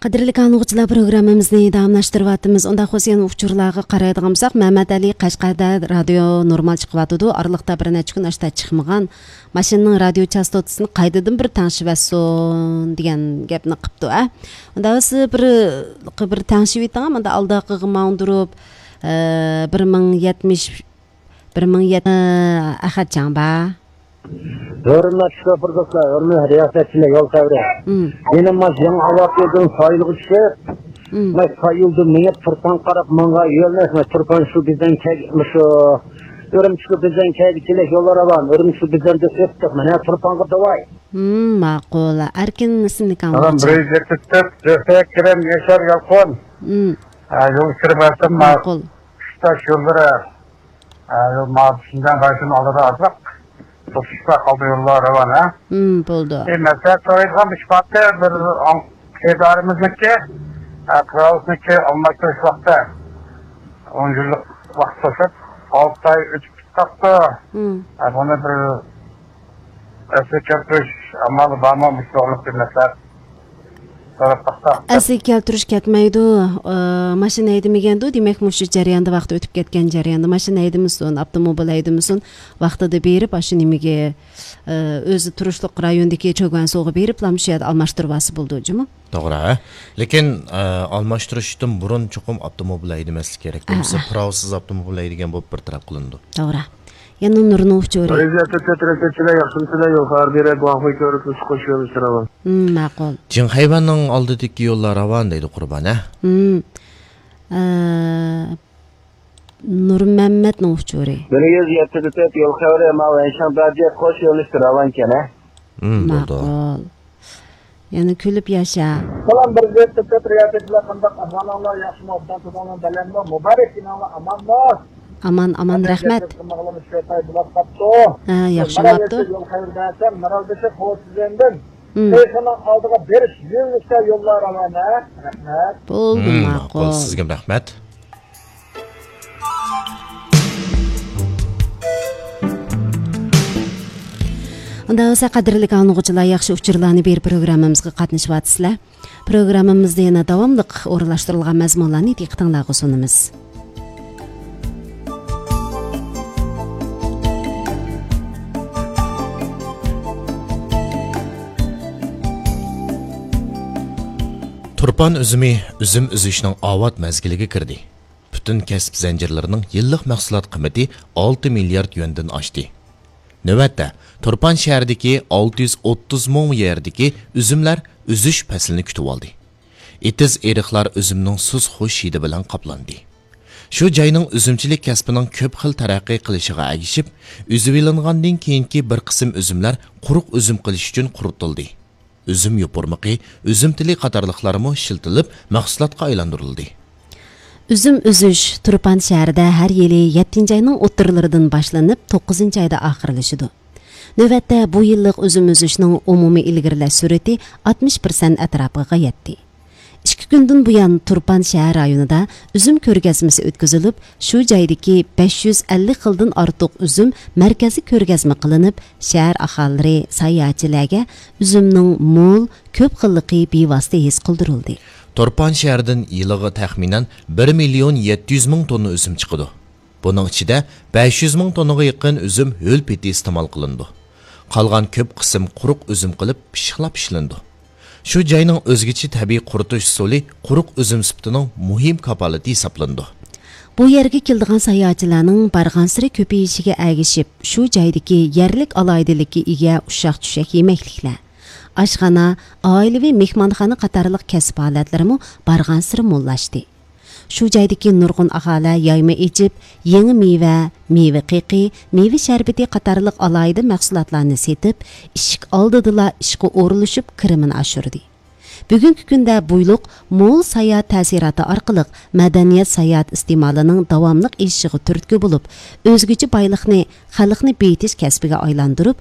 Qadrli anlıqçılar programımızı davamlaştırıvatımız. Onda Hüseyin uçurlarga qaraydigansak, Mehmet Ali Qashqarda radio normal chiqyapti. Araliqda bir necha kun ashta chiqmagan mashinaning radio chastotasini qaydadan bir tangshivasson degan gapni qipti. Onda o'zi bir tangshivitgan, menda aldaqi maundurib 1070 ahadjan ba. Hürmet şoförler, hürmet riyasetçiler yol çevre. Benim mazyan avaklıdın sayılığı düşüp, ben sayıldım, niyet fırtan karab, manga yölmez, Türkan şu bizden kegmiş o, örüm şu bizden kegçilik yollara var, örüm şu bizden de söptük, ne fırtan kırdı vay. Maqul, erkin isimli kan. Tamam, burayı getirtip, röfeye kirem, yaşar yakon. Yol sürmezdim, maqul. Kıştaş yollara, yol mağdısından karşını alıda atmak. Tutuşta kaldı yollar var ha. Buldu. Mesela söylediğim bir şifatte bir idaremizdeki kralımızdaki almakta şu vakti 10 yıllık vakit soşup 6 ay 3 tutakta bunu bir eski kerpiş amalı bağmamış zorluk bir mesela Asli keltirish ketmaydi. Mashina haydamagandu, demak mushu jarayonda vaqt o'tib ketgan jarayonda mashina haydamison, avtomobil haydamison vaqtida berib, shu nimaga o'zi turishliq rayondagi cho'g'an so'g'i berib, mushu yerda almashtirvasi bo'ldi-jimi? To'g'ri. Lekin almashtirishdan burun cho'qim avtomobil haydamaslik kerak. Bo'lsa, pravsiz avtomobil haydagan bo'lib bir taraf qilindi. To'g'ri. Yana nurni o'chori. Ma'qul. Jin hayvonning oldidagi yo'llar ravon deydi Qurban, ha? Nurmammatning o'chori. 174 yo'l xavri ma va Shanbarga qo'sh yo'llar ravon ekan, ha? Ma'qul. Yana kulib yasha. Salam 174 riyosetchilar qanday ahvollar yaxshi moddan to'g'on bilanmi? Muborak inonlar amonmi? Aman rahmat. Yaxshi bo'pti. Bo'ldi, ma'qul. Sizga rahmat. Unda o'sa qadrli anlıqçılar yaxshi uchurlarni berib programmamizga qatnashyapsizlar. Programmamizda yana davomli o'rlashtirilgan mazmunlarni diqqatingizga sunamiz. Turpan üzüm üzüşünün avat mezgiliga kirdi. Bütün kasb zanjirlarining yillik mahsulot qiymati 6 milliard yuandan oshdi. Navbatda, Turpan shahridagi 630 ming yerdagi üzümlar üzüş faslini kutib oldi. Etiz eriqlar üzümning suz xush hidi bilan qoplandi. Shu joyning üzümchilik kasbining ko'p xil taraqqiy qilishiga agishib, üzüb ilingandan keyingi bir qism üzümlar quruq üzüm qilish uchun quritildi. Üzüm yopurmaqi, üzüm tili qatorliqlarimi shiltilib, mahsulotga aylantirildi. Üzüm üzüş Turpan shahrida har yili 7-oyning o'ttirlaridan boshlanib 9-oyda oxirlashadi. Navbatda bu yillik üzüm üzüşning umumiy ilgirlash sur'ati 60% atrofiga yetdi. 2 kundan buyon Turpan shahar rayonida üzüm ko'rgazmasi o'tkazilib, shu joydagi 550 xildan ortiq üzüm markaziy ko'rgazma qilinib, shahar aholilari sayohatchilarga üzümning mo'l, ko'p xilligi bevosita his qildirildi. Turpan shahridan yiliga taxminan 1 million 700 ming tonna üzüm chiqadi. Buning ichida 500 ming tonnaga yaqin üzüm ho'l peti iste'mol qilindi. Qolgan ko'p qism quruq üzüm qilib pishiqlab ishlandi. Shu joyning o'zgacha tabiiy quritish usuli quruq üzüm sifatining muhim kapolati hisoblandi. Bu yerga keldigan sayohatchilarning barg'ansiri ko'payishiga ergishib, shu joydagi yerlik aloyidalikka ega ushaq-tushak yemekliklar, oshxona, oilaviy mehmonxona qatorliq kasb holatlarimi barg'ansiri mo'llashdi. Shu joydagi nurg'un aholi yayma echib, yangi meva qiqi, meva sharbati qatorliq alohida mahsulotlarni setib, ishq oldidila ishga o'rilishib kirimini oshirdi. Bugungi kunda buyluq mo'l sayohat ta'siroti orqali madaniyat sayohat iste'molining davomli eshishiga turtki bo'lib, o'zgacha boylikni xalqni betish kasbiga aylantirib,